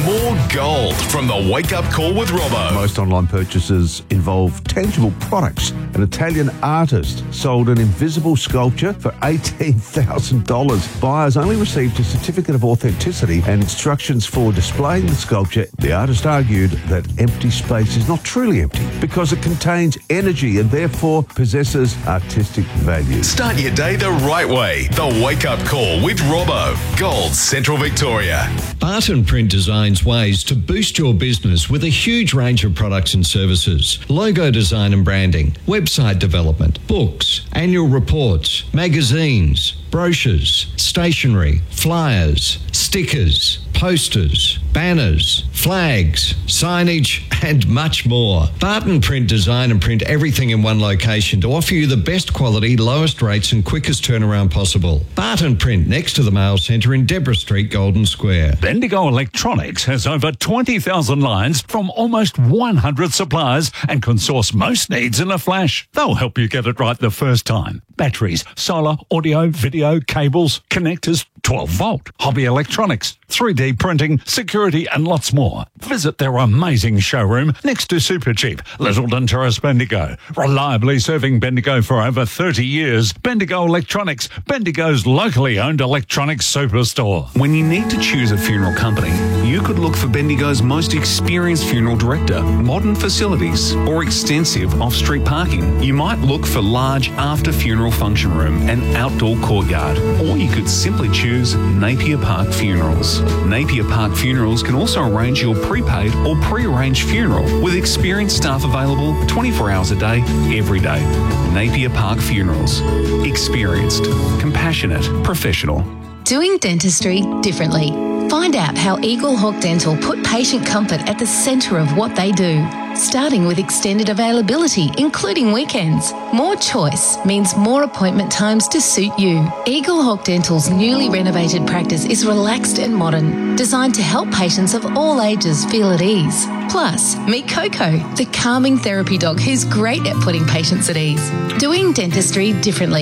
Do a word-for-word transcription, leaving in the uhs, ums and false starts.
More gold from the Wake Up Call with Robbo. Most online purchases involve tangible products. An Italian artist sold an invisible sculpture for eighteen thousand dollars. Buyers only received a certificate of authenticity and instructions for displaying the sculpture. The artist argued that empty space is not truly empty because it contains energy and therefore possesses artistic value. Start your day the right way. The Wake Up Call with Robbo. Gold, Central Victoria. Barton Print designs ways to boost your business with a huge range of products and services. Logo design and branding, website development, books, annual reports, magazines, brochures, stationery, flyers, stickers, posters, banners, flags, signage, and much more. Barton Print design and print everything in one location to offer you the best quality, lowest rates and quickest turnaround possible. Barton Print next to the Mail Centre in Deborah Street, Golden Square. Bendigo Electronics has over twenty thousand lines from almost one hundred suppliers and can source most needs in a flash. They'll help you get it right the first time. Batteries, solar, audio, video, cables, connectors, twelve volt, hobby electronics, three D printing, security and lots more. Visit their amazing showroom next to Supercheap, Littleton Terrace, Bendigo. Reliably serving Bendigo for over thirty years. Bendigo Electronics, Bendigo's locally owned electronics superstore. When you need to choose a funeral company, you could look for Bendigo's most experienced funeral director, modern facilities, or extensive off-street parking. You might look for large after-funeral function room and outdoor courtyard, or you could simply choose Napier Park Funerals. Napier Park Funerals can also arrange your prepaid or pre-arranged funeral with experienced staff available twenty-four hours a day, every day. Napier Park Funerals. Experienced, compassionate, professional. Doing dentistry differently. Find out how Eagle Hawk Dental put patient comfort at the centre of what they do. Starting with extended availability, including weekends. More choice means more appointment times to suit you. Eagle Hawk Dental's newly renovated practice is relaxed and modern, designed to help patients of all ages feel at ease. Plus, meet Coco, the calming therapy dog who's great at putting patients at ease. Doing dentistry differently.